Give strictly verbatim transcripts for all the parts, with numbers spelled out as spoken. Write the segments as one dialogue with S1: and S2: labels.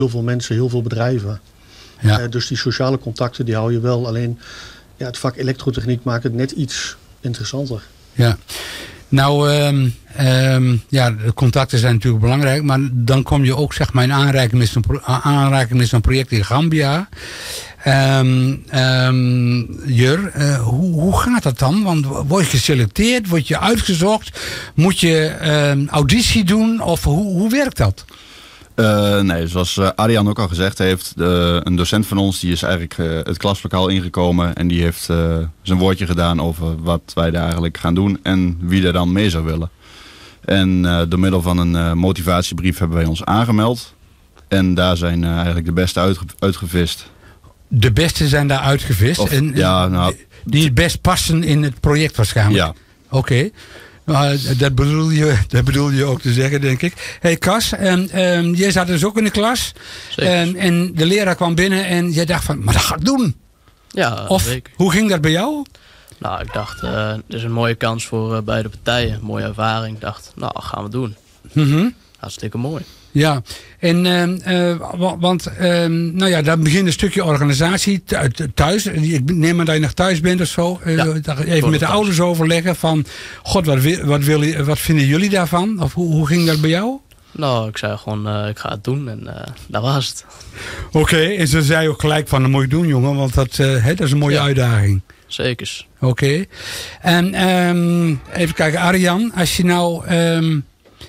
S1: heel veel mensen, heel veel bedrijven. Ja. Uh, dus die sociale contacten die hou je wel. Alleen ja, het vak elektrotechniek maakt het net iets interessanter.
S2: Ja. Nou, um, um, ja, de contacten zijn natuurlijk belangrijk. Maar dan kom je ook zeg maar in aanraking met zo'n, pro- aanraking met zo'n project in Gambia. Um, um, Jur, uh, hoe, hoe gaat dat dan? Want word je geselecteerd? Word je uitgezocht? Moet je um, auditie doen? Of hoe, hoe werkt dat?
S3: Uh, nee, zoals uh, Arjan ook al gezegd heeft, de, een docent van ons die is eigenlijk uh, het klaslokaal ingekomen en die heeft uh, zijn woordje gedaan over wat wij daar eigenlijk gaan doen en wie er dan mee zou willen. En uh, door middel van een uh, motivatiebrief hebben wij ons aangemeld en daar zijn uh, eigenlijk de beste uitge- uitgevist.
S2: De beste zijn daar uitgevist
S3: Of,
S2: en
S3: ja, nou,
S2: die het best passen in het project waarschijnlijk?
S3: Ja.
S2: Oké. Okay. Nou, dat, bedoel je, dat bedoel je ook te zeggen, denk ik. Hé hey Cas, um, um, jij zat dus ook in de klas. Um, en de leraar kwam binnen en jij dacht van, maar dat ga ik doen.
S4: Ja,
S2: of,
S4: zeker.
S2: Hoe ging dat bij jou?
S4: Nou, ik dacht, uh, dit is een mooie kans voor uh, beide partijen. Mooie ervaring. Ik dacht, nou, gaan we doen.
S2: Mm-hmm.
S4: Hartstikke mooi.
S2: Ja, en uh, uh, want uh, nou ja, dan begint een stukje organisatie thuis. Ik neem aan dat je nog thuis bent of zo. Uh,
S4: ja,
S2: even met de thuis. Ouders overleggen van, god, wat, wat, wil, wat vinden jullie daarvan? Of hoe, hoe ging dat bij jou?
S4: Nou, ik zei gewoon, uh, ik ga het doen en uh, dat was het.
S2: Oké, okay, en ze zei ook gelijk van, dat moet je doen jongen, want dat, uh, hè, dat is een mooie ja. uitdaging.
S4: Zekers.
S2: Oké. Okay. En um, even kijken, Arjan, als je nou... Um,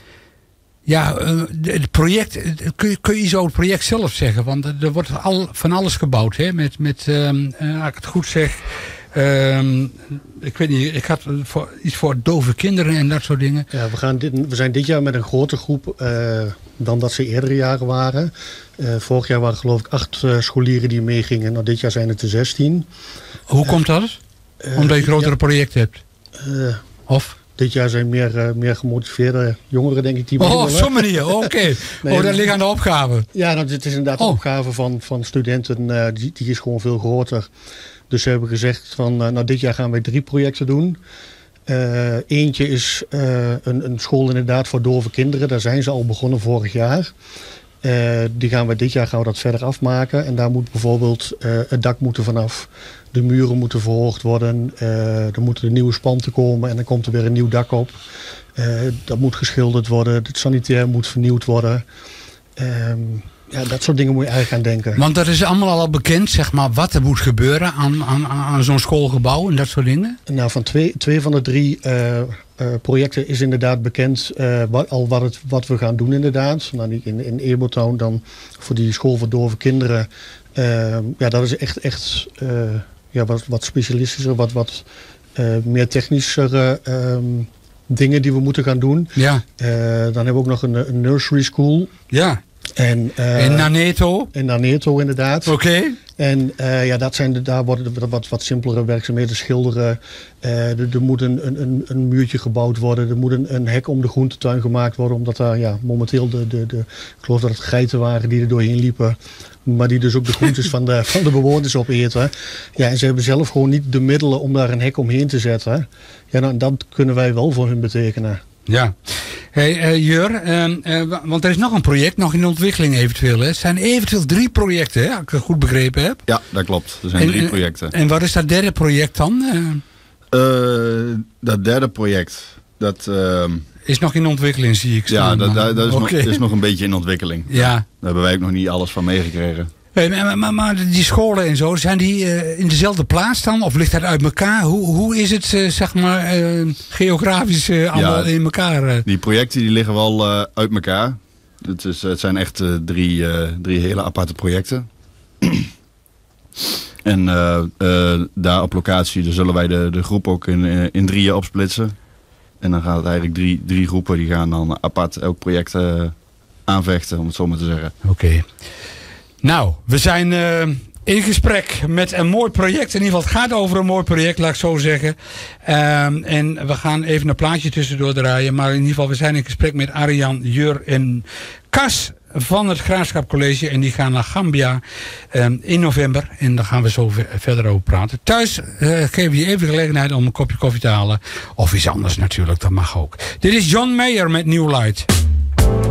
S2: Ja, het project, kun je, kun je zo het project zelf zeggen? Want er wordt al, van alles gebouwd, hè? Met, met um, als ik het goed zeg, um, ik weet niet, ik had voor, iets voor dove kinderen en dat soort dingen.
S1: Ja, we, gaan dit, we zijn dit jaar met een grotere groep uh, dan dat ze eerdere jaren waren. Uh, vorig jaar waren geloof ik acht uh, scholieren die meegingen. Nou, dit jaar zijn het er zestien.
S2: Hoe uh, komt dat? Uh, Omdat je grotere ja, projecten hebt?
S1: Uh,
S2: of?
S1: Dit jaar zijn meer, uh, meer gemotiveerde jongeren, denk ik, die
S2: Oh, op zo'n manier, oké. Okay. nee, oh, dat ligt aan de opgave.
S1: Ja, nou, het is inderdaad oh. de opgave van, van studenten, uh, die, die is gewoon veel groter. Dus ze hebben gezegd van, uh, nou, dit jaar gaan wij drie projecten doen. Uh, eentje is uh, een, een school inderdaad voor dove kinderen. Daar zijn ze al begonnen vorig jaar. Uh, die gaan we dit jaar gaan we dat verder afmaken. En daar moet bijvoorbeeld uh, het dak moeten vanaf. De muren moeten verhoogd worden. Uh, er moeten er nieuwe spanten komen. En dan komt er weer een nieuw dak op. Uh, dat moet geschilderd worden. Het sanitair moet vernieuwd worden. Um, ja, dat soort dingen moet je eigenlijk aan denken.
S2: Want dat is allemaal al bekend, zeg maar, wat er moet gebeuren aan, aan, aan zo'n schoolgebouw en dat soort dingen?
S1: Nou, van twee, twee van de drie uh, uh, projecten is inderdaad bekend uh, wat, al wat, het, wat we gaan doen inderdaad. Nou, in, in Ebertown dan voor die school voor dove kinderen. Uh, ja, dat is echt, echt uh, ja, wat, wat specialistischer, wat, wat uh, meer technischer uh, um, dingen die we moeten gaan doen.
S2: Ja.
S1: Uh, dan hebben we ook nog een, een nursery school.
S2: Ja.
S1: En, uh,
S2: in Naneto?
S1: In Naneto inderdaad.
S2: Oké. Okay.
S1: En uh, ja, dat zijn de, daar worden de, wat, wat simpelere werkzaamheden, schilderen. Uh, er, er moet een, een, een muurtje gebouwd worden. Er moet een, een hek om de groentetuin gemaakt worden. Omdat daar ja, momenteel de, de, de, ik geloof dat het geiten waren die er doorheen liepen. Maar die dus ook de groentes van de, van de bewoners opeten. Ja, en ze hebben zelf gewoon niet de middelen om daar een hek omheen te zetten. Ja, nou, dat kunnen wij wel voor hun betekenen.
S2: Ja. Hey, uh, Jur, uh, uh, want er is nog een project, nog in ontwikkeling eventueel. Hè? Het zijn eventueel drie projecten, hè, als ik het goed begrepen heb.
S3: Ja, dat klopt. Er zijn
S2: en,
S3: drie projecten.
S2: En wat is dat derde project dan? Uh,
S3: uh, dat derde project, dat... Uh,
S2: is nog in ontwikkeling, zie ik.
S3: Ja, dat, dat, dat is, okay. nog, is nog een beetje in ontwikkeling.
S2: Ja.
S3: Daar hebben wij ook nog niet alles van meegekregen.
S2: Hey, maar, maar, maar die scholen en zo, zijn die uh, in dezelfde plaats dan? Of ligt dat uit elkaar? Hoe, hoe is het, uh, zeg maar, uh, geografisch uh, allemaal ja, in elkaar? Uh?
S3: Die projecten die liggen wel uh, uit elkaar. Het, is, het zijn echt uh, drie, uh, drie hele aparte projecten. En uh, uh, daar op locatie dus zullen wij de, de groep ook in, uh, in drieën opsplitsen. En dan gaat het eigenlijk drie, drie groepen, die gaan dan apart elk project uh, aanvechten, om het zo maar te zeggen.
S2: Oké. Okay. Nou, we zijn uh, in gesprek met een mooi project. In ieder geval, het gaat over een mooi project, laat ik zo zeggen. Um, en we gaan even een plaatje tussendoor draaien. Maar in ieder geval, we zijn in gesprek met Arjan, Jur en Cas van het Graafschap College. En die gaan naar Gambia um, in november. En daar gaan we zo ver, verder over praten. Thuis uh, geven we je even de gelegenheid om een kopje koffie te halen. Of iets anders natuurlijk, dat mag ook. Dit is John Mayer met New Light.